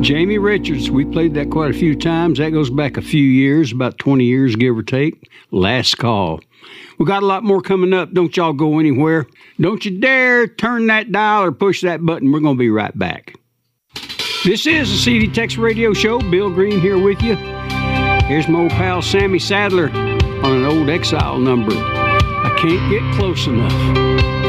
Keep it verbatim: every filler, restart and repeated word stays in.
Jamie Richards, we played that quite a few times. That goes back a few years, about twenty years, give or take. Last Call. We got a lot more coming up. Don't y'all go anywhere. Don't you dare turn that dial or push that button. We're going to be right back. This is the C D Tex Radio Show. Bill Green here with you. Here's my old pal Sammy Sadler on an old Exile number. I can't get close enough.